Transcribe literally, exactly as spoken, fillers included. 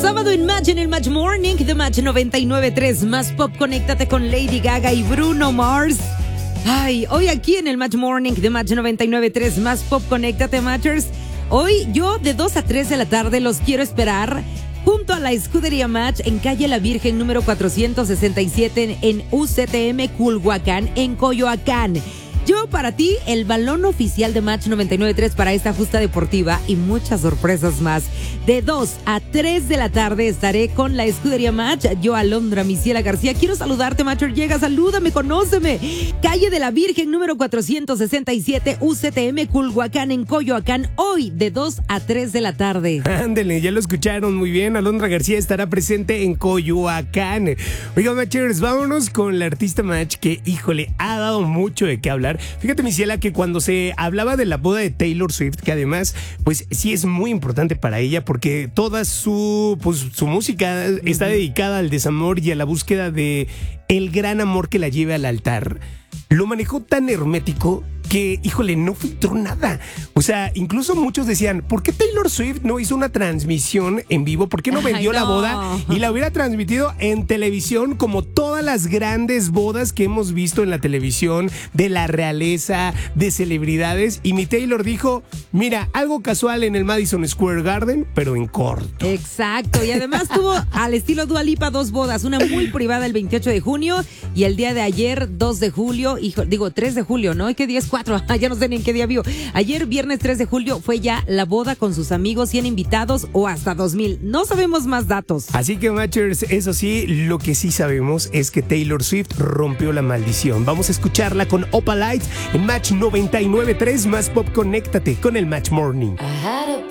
Sábado en Match, en el Match Morning de Match noventa y nueve punto tres. Más pop, conéctate con Lady Gaga y Bruno Mars. Ay, hoy aquí en el Match Morning de Match noventa y nueve punto tres. Más pop, conéctate, Matchers. Hoy yo de dos a tres de la tarde los quiero esperar junto a la Escudería Match en calle La Virgen número cuatrocientos sesenta y siete en U C T M Culhuacán, en Coyoacán. Yo para ti, el balón oficial de Match noventa y nueve punto tres para esta justa deportiva y muchas sorpresas más. De dos a tres de la tarde estaré con la Escudería Match. Yo, Alondra Misiela García, quiero saludarte, Matcher. Llega, salúdame, conóceme. Calle de la Virgen, número cuatrocientos sesenta y siete, U C T M, Culhuacán, en Coyoacán. Hoy, de dos a tres de la tarde. Ándele, ya lo escucharon muy bien. Alondra García estará presente en Coyoacán. Oigan, Matchers, vámonos con la artista Match que, híjole, ha dado mucho de qué hablar. Fíjate, Misiela, que cuando se hablaba de la boda de Taylor Swift, que además, pues sí es muy importante para ella porque toda su, pues, su música está dedicada al desamor y a la búsqueda de el gran amor que la lleve al altar. Lo manejó tan hermético que, híjole, no filtró nada. O sea, incluso muchos decían, ¿por qué Taylor Swift no hizo una transmisión en vivo? ¿Por qué no vendió Ay, no. la boda y la hubiera transmitido en televisión como todas las grandes bodas que hemos visto en la televisión, de la realeza, de celebridades? Y mi Taylor dijo, mira, algo casual en el Madison Square Garden, pero en corto. Exacto, y además tuvo al estilo Dua Lipa dos bodas, una muy privada el veintiocho de junio y el día de ayer, dos de julio, hijo, digo tres de julio, ¿no? ¿Qué día es cuatro? Ya no sé ni en qué día vivo. Ayer, viernes tres de julio, fue ya la boda con sus amigos, cien invitados o hasta dos mil. No sabemos más datos. Así que, Matchers, eso sí, lo que sí sabemos es que Taylor Swift rompió la maldición. Vamos a escucharla con Opalite en Match noventa y nueve punto tres. Más pop, conéctate con el Match Morning. I had a